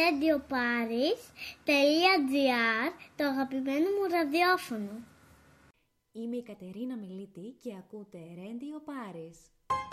radioparis.gr, το αγαπημένο μου ραδιόφωνο. Είμαι η Κατερίνα Μιλίτη και ακούτε Radio Paris.